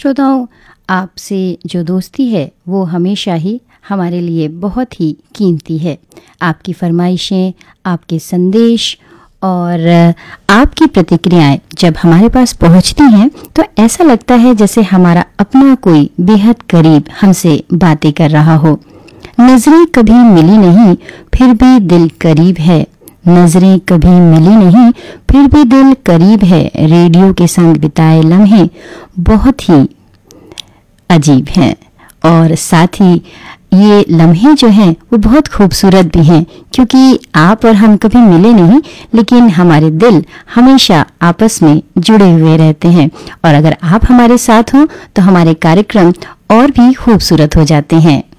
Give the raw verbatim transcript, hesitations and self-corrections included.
श्रोताओं, आपसे जो दोस्ती है वो हमेशा ही हमारे लिए बहुत ही कीमती है। आपकी फरमाइशें, आपके संदेश और आपकी प्रतिक्रियाएं जब हमारे पास पहुंचती हैं तो ऐसा लगता है जैसे हमारा अपना कोई बेहद करीब हमसे बातें कर रहा हो। नजरें कभी मिली नहीं फिर भी दिल करीब है, नजरें कभी मिली नहीं फिर भी दिल करीब है। रेडियो के संग बिताए लम्हे बहुत ही अजीब हैं और साथ ही ये लम्हे जो हैं वो बहुत खूबसूरत भी हैं, क्योंकि आप और हम कभी मिले नहीं लेकिन हमारे दिल हमेशा आपस में जुड़े हुए रहते हैं। और अगर आप हमारे साथ हो तो हमारे कार्यक्रम और भी खूबसूरत हो जाते हैं।